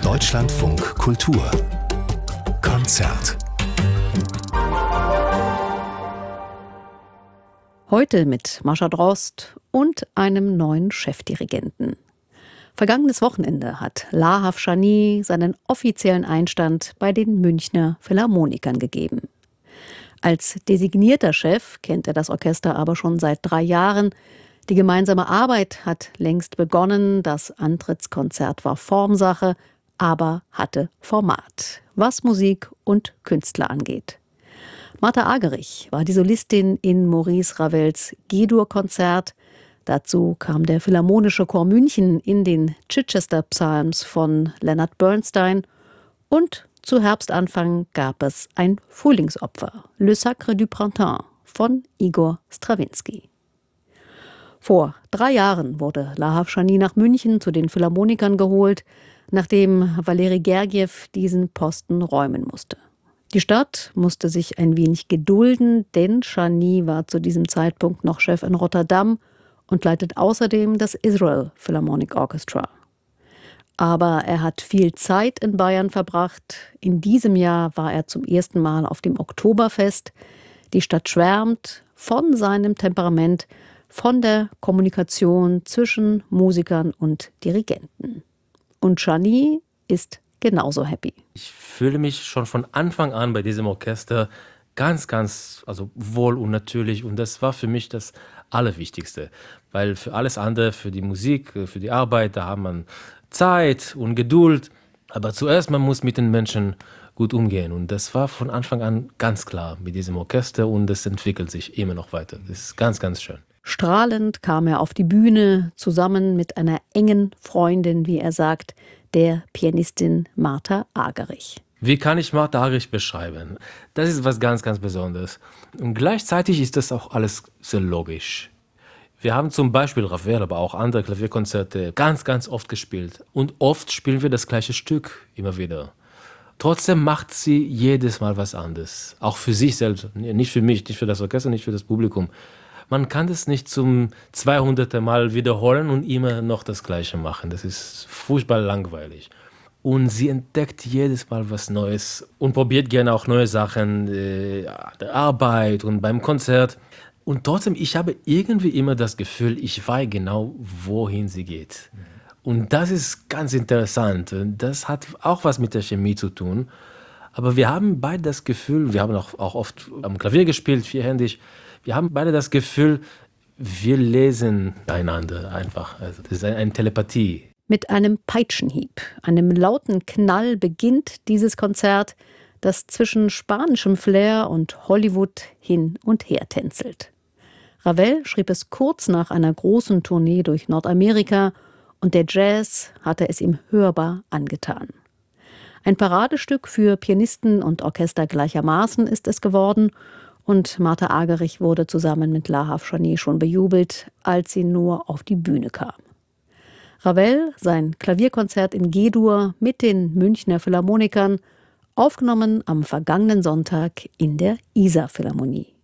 Deutschlandfunk Kultur Konzert. Heute mit Mascha Drost und einem neuen Chefdirigenten. Vergangenes Wochenende hat Lahav Shani seinen offiziellen Einstand bei den Münchner Philharmonikern gegeben. Als designierter Chef kennt er das Orchester aber schon seit 3 Jahren. Die gemeinsame Arbeit hat längst begonnen. Das Antrittskonzert war Formsache, aber hatte Format, was Musik und Künstler angeht. Martha Argerich war die Solistin in Maurice Ravels G-Dur-Konzert. Dazu kam der Philharmonische Chor München in den Chichester Psalms von Leonard Bernstein. Und zu Herbstanfang gab es ein Frühlingsopfer, Le Sacre du Printemps von Igor Strawinski. Vor 3 Jahren wurde Lahav Shani nach München zu den Philharmonikern geholt, nachdem Valeri Gergiev diesen Posten räumen musste. Die Stadt musste sich ein wenig gedulden, denn Shani war zu diesem Zeitpunkt noch Chef in Rotterdam und leitet außerdem das Israel Philharmonic Orchestra. Aber er hat viel Zeit in Bayern verbracht. In diesem Jahr war er zum ersten Mal auf dem Oktoberfest. Die Stadt schwärmt von seinem Temperament, von der Kommunikation zwischen Musikern und Dirigenten. Und Shani ist genauso happy. Ich fühle mich schon von Anfang an bei diesem Orchester ganz wohl und natürlich. Und das war für mich das Allerwichtigste. Weil für alles andere, für die Musik, für die Arbeit, da hat man Zeit und Geduld. Aber zuerst, man muss mit den Menschen gut umgehen. Und das war von Anfang an ganz klar mit diesem Orchester. Und es entwickelt sich immer noch weiter. Das ist ganz schön. Strahlend kam er auf die Bühne, zusammen mit einer engen Freundin, wie er sagt, der Pianistin Martha Argerich. Wie kann ich Martha Argerich beschreiben? Das ist was ganz Besonderes. Und gleichzeitig ist das auch alles sehr logisch. Wir haben zum Beispiel Ravel, aber auch andere Klavierkonzerte ganz oft gespielt. Und oft spielen wir das gleiche Stück immer wieder. Trotzdem macht sie jedes Mal was anderes. Auch für sich selbst. Nicht für mich, nicht für das Orchester, nicht für das Publikum. Man kann das nicht zum 200. Mal wiederholen und immer noch das Gleiche machen. Das ist furchtbar langweilig. Und sie entdeckt jedes Mal was Neues und probiert gerne auch neue Sachen der Arbeit und beim Konzert. Und trotzdem, ich habe irgendwie immer das Gefühl, ich weiß genau, wohin sie geht. Und das ist ganz interessant. Das hat auch was mit der Chemie zu tun. Aber wir haben beide das Gefühl, wir haben auch oft am Klavier gespielt, vierhändig. Wir haben beide das Gefühl, wir lesen einander einfach. Also das ist eine Telepathie. Mit einem Peitschenhieb, einem lauten Knall beginnt dieses Konzert, das zwischen spanischem Flair und Hollywood hin und her tänzelt. Ravel schrieb es kurz nach einer großen Tournee durch Nordamerika und der Jazz hatte es ihm hörbar angetan. Ein Paradestück für Pianisten und Orchester gleichermaßen ist es geworden und Martha Argerich wurde zusammen mit Lahav Shani schon bejubelt, als sie nur auf die Bühne kam. Ravel, sein Klavierkonzert in G-Dur mit den Münchner Philharmonikern, aufgenommen am vergangenen Sonntag in der Isar Philharmonie.